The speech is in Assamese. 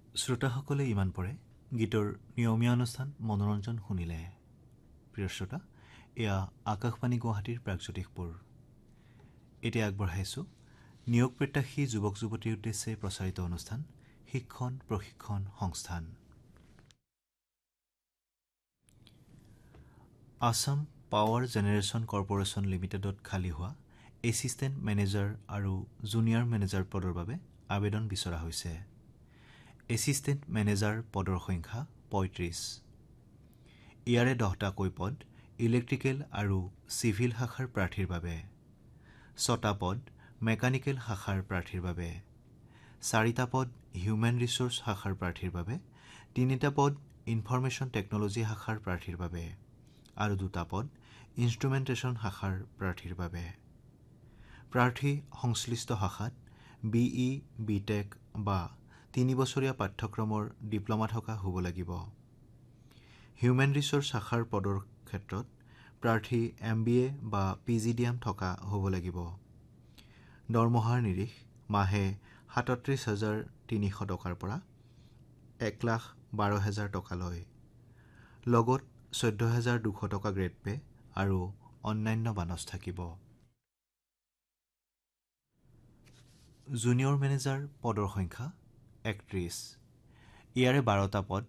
শ্ৰোতাসকলে ইমান পৰে গীতৰ নিয়মীয়া অনুষ্ঠান মনোৰঞ্জন শুনিলে। প্ৰিয় শ্ৰোতা, এয়া আকাশবাণী গুৱাহাটীৰ প্ৰাগজ্যোতিষপুৰ। এতিয়া আগবঢ়াইছোঁ নিয়োগ প্ৰত্যাশী যুৱক যুৱতীৰ উদ্দেশ্যে প্ৰচাৰিত অনুষ্ঠান শিক্ষণ প্ৰশিক্ষণ সংস্থান। আছাম পাৱাৰ জেনেৰেশ্যন কৰ্পোৰেশ্যন লিমিটেডত খালী হোৱা এছিষ্টেণ্ট মেনেজাৰ আৰু জুনিয়ৰ মেনেজাৰ পদৰ বাবে আবেদন বিচৰা হৈছে। এছিষ্টেণ্ট মেনেজাৰ পদৰ সংখ্যা ৩৫। ইয়াৰে 10টাকৈ পদ ইলেক্ট্ৰিকেল আৰু চিভিল শাখাৰ প্ৰাৰ্থীৰ বাবে, 6টা পদ মেকানিকেল শাখাৰ প্ৰাৰ্থীৰ বাবে, 4টা পদ হিউমেন ৰিচোৰ্চ শাখাৰ প্ৰাৰ্থীৰ বাবে, 3টা পদ ইনফৰমেশ্যন টেকনলজি শাখাৰ প্ৰাৰ্থীৰ বাবে আৰু 2টা পদ ইনষ্ট্ৰুমেণ্টেশ্যন শাখাৰ প্ৰাৰ্থীৰ বাবে। প্ৰাৰ্থী সংশ্লিষ্ট শাখাত BE, BTech বা 3 বছৰীয়া পাঠ্যক্ৰমৰ ডিপ্ল'মা থকা হ'ব লাগিব। হিউমেন ৰিচোৰ্চ শাখাৰ পদৰ ক্ষেত্ৰত প্ৰাৰ্থী MBA বা PGDM থকা হ'ব লাগিব। দৰমহাৰ নিৰিখ মাহে 37,300 টকাৰ পৰা 1,12,000 টকালৈ, লগত 14,200 টকা গ্ৰেড পে আৰু অন্যান্য বানচ থাকিব। জুনিয়ৰ মেনেজাৰ পদৰ সংখ্যা 31। ইয়াৰে 12টা পদ